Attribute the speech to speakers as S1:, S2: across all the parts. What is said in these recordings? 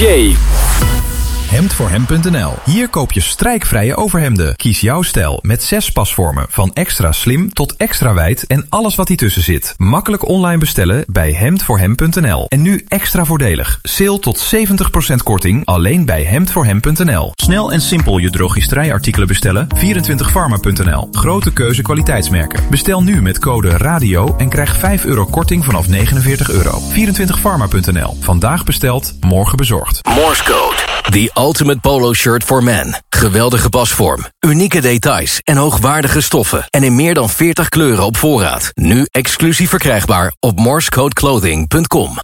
S1: Jay.
S2: Hemdvoorhem.nl. Hier koop je strijkvrije overhemden. Kies jouw stijl met 6 pasvormen. Van extra slim tot extra wijd en alles wat tussen zit. Makkelijk online bestellen bij Hemdvoorhem.nl. En nu extra voordelig. Sale tot 70% korting alleen bij Hemdvoorhem.nl. Snel en simpel je drogisterijartikelen bestellen. 24pharma.nl. Grote keuze kwaliteitsmerken. Bestel nu met code RADIO en krijg €5 korting vanaf €49. 24pharma.nl. Vandaag besteld, morgen bezorgd.
S1: Morse Code. The ultimate polo shirt for men. Geweldige pasvorm, unieke details en hoogwaardige stoffen. En in meer dan 40 kleuren op voorraad. Nu exclusief verkrijgbaar op morsecodeclothing.com.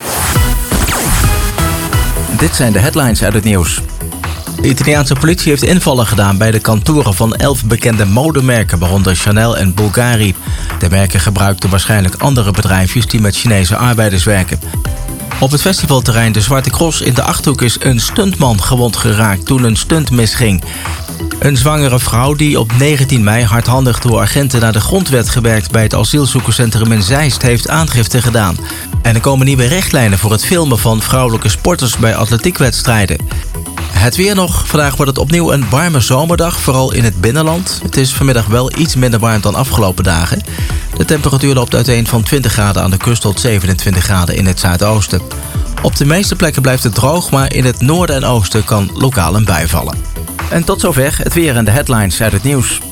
S3: Dit zijn de headlines uit het nieuws. De Italiaanse politie heeft invallen gedaan bij de kantoren van 11 bekende modemerken, waaronder Chanel en Bulgari. De merken gebruikten waarschijnlijk andere bedrijfjes die met Chinese arbeiders werken. Op het festivalterrein De Zwarte Cross in de Achterhoek is een stuntman gewond geraakt toen een stunt misging. Een zwangere vrouw die op 19 mei hardhandig door agenten naar de grond werd gewerkt bij het asielzoekerscentrum in Zeist heeft aangifte gedaan. En er komen nieuwe richtlijnen voor het filmen van vrouwelijke sporters bij atletiekwedstrijden. Het weer nog. Vandaag wordt het opnieuw een warme zomerdag, vooral in het binnenland. Het is vanmiddag wel iets minder warm dan afgelopen dagen. De temperatuur loopt uiteen van 20 graden aan de kust tot 27 graden in het zuidoosten. Op de meeste plekken blijft het droog, maar in het noorden en oosten kan lokaal een bui vallen. En tot zover het weer en de headlines uit het nieuws.